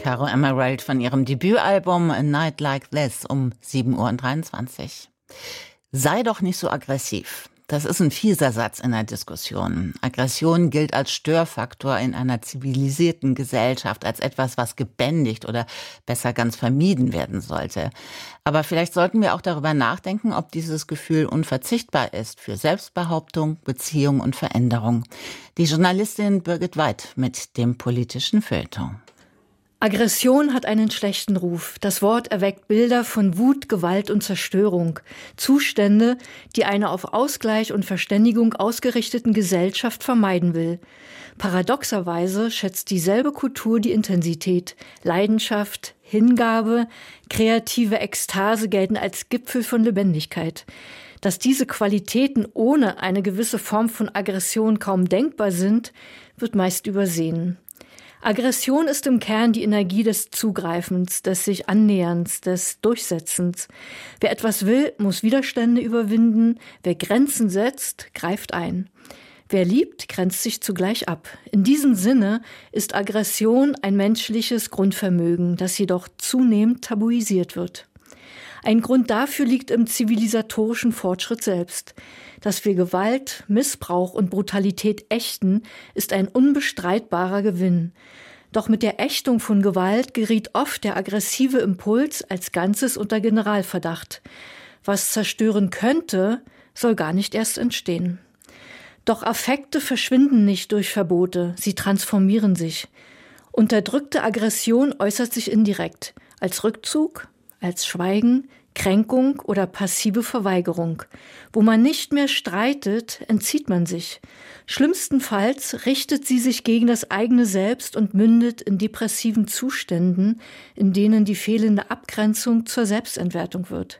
Caro Emerald von ihrem Debütalbum A Night Like This um 7:23 Uhr. Sei doch nicht so aggressiv. Das ist ein fieser Satz in der Diskussion. Aggression gilt als Störfaktor in einer zivilisierten Gesellschaft, als etwas, was gebändigt oder besser ganz vermieden werden sollte. Aber vielleicht sollten wir auch darüber nachdenken, ob dieses Gefühl unverzichtbar ist für Selbstbehauptung, Beziehung und Veränderung. Die Journalistin Birgit Weid mit dem politischen Feuilleton. Aggression hat einen schlechten Ruf. Das Wort erweckt Bilder von Wut, Gewalt und Zerstörung. Zustände, die eine auf Ausgleich und Verständigung ausgerichteten Gesellschaft vermeiden will. Paradoxerweise schätzt dieselbe Kultur die Intensität. Leidenschaft, Hingabe, kreative Ekstase gelten als Gipfel von Lebendigkeit. Dass diese Qualitäten ohne eine gewisse Form von Aggression kaum denkbar sind, wird meist übersehen. Aggression ist im Kern die Energie des Zugreifens, des sich Annäherns, des Durchsetzens. Wer etwas will, muss Widerstände überwinden. Wer Grenzen setzt, greift ein. Wer liebt, grenzt sich zugleich ab. In diesem Sinne ist Aggression ein menschliches Grundvermögen, das jedoch zunehmend tabuisiert wird. Ein Grund dafür liegt im zivilisatorischen Fortschritt selbst. Dass wir Gewalt, Missbrauch und Brutalität ächten, ist ein unbestreitbarer Gewinn. Doch mit der Ächtung von Gewalt geriet oft der aggressive Impuls als Ganzes unter Generalverdacht. Was zerstören könnte, soll gar nicht erst entstehen. Doch Affekte verschwinden nicht durch Verbote, sie transformieren sich. Unterdrückte Aggression äußert sich indirekt, als Rückzug, als Schweigen, Kränkung oder passive Verweigerung. Wo man nicht mehr streitet, entzieht man sich. Schlimmstenfalls richtet sie sich gegen das eigene Selbst und mündet in depressiven Zuständen, in denen die fehlende Abgrenzung zur Selbstentwertung wird.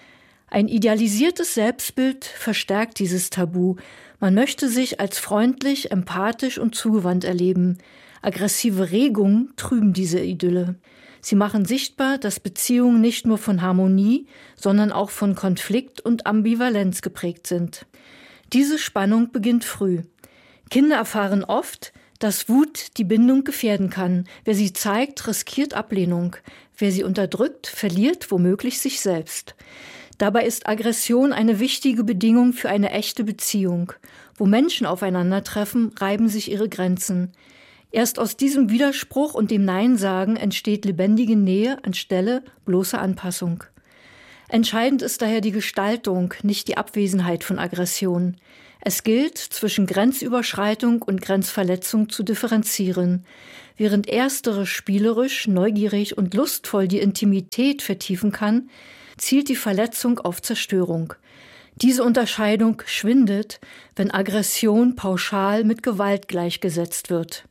Ein idealisiertes Selbstbild verstärkt dieses Tabu. Man möchte sich als freundlich, empathisch und zugewandt erleben. Aggressive Regungen trüben diese Idylle. Sie machen sichtbar, dass Beziehungen nicht nur von Harmonie, sondern auch von Konflikt und Ambivalenz geprägt sind. Diese Spannung beginnt früh. Kinder erfahren oft, dass Wut die Bindung gefährden kann. Wer sie zeigt, riskiert Ablehnung. Wer sie unterdrückt, verliert womöglich sich selbst. Dabei ist Aggression eine wichtige Bedingung für eine echte Beziehung. Wo Menschen aufeinandertreffen, reiben sich ihre Grenzen. Erst aus diesem Widerspruch und dem Nein sagen entsteht lebendige Nähe anstelle bloßer Anpassung. Entscheidend ist daher die Gestaltung, nicht die Abwesenheit von Aggression. Es gilt, zwischen Grenzüberschreitung und Grenzverletzung zu differenzieren. Während erstere spielerisch, neugierig und lustvoll die Intimität vertiefen kann, zielt die Verletzung auf Zerstörung. Diese Unterscheidung schwindet, wenn Aggression pauschal mit Gewalt gleichgesetzt wird.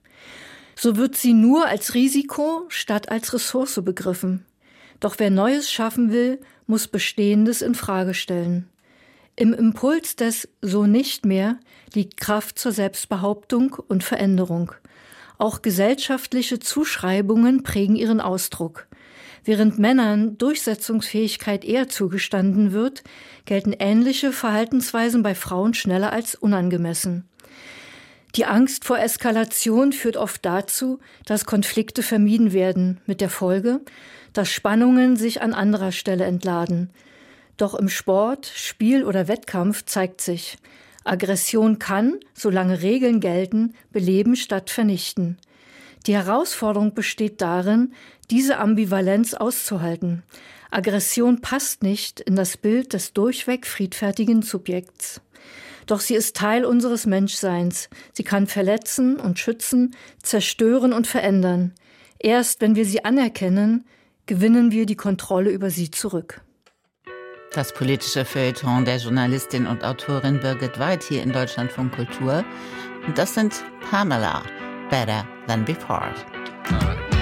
So wird sie nur als Risiko statt als Ressource begriffen. Doch wer Neues schaffen will, muss Bestehendes in Frage stellen. Im Impuls des So nicht mehr liegt Kraft zur Selbstbehauptung und Veränderung. Auch gesellschaftliche Zuschreibungen prägen ihren Ausdruck. Während Männern Durchsetzungsfähigkeit eher zugestanden wird, gelten ähnliche Verhaltensweisen bei Frauen schneller als unangemessen. Die Angst vor Eskalation führt oft dazu, dass Konflikte vermieden werden, mit der Folge, dass Spannungen sich an anderer Stelle entladen. Doch im Sport, Spiel oder Wettkampf zeigt sich, Aggression kann, solange Regeln gelten, beleben statt vernichten. Die Herausforderung besteht darin, diese Ambivalenz auszuhalten. Aggression passt nicht in das Bild des durchweg friedfertigen Subjekts. Doch sie ist Teil unseres Menschseins. Sie kann verletzen und schützen, zerstören und verändern. Erst wenn wir sie anerkennen, gewinnen wir die Kontrolle über sie zurück. Das politische Feuilleton der Journalistin und Autorin Birgit Weid hier in Deutschlandfunk Kultur. Und das sind Pamela, Better Than Before.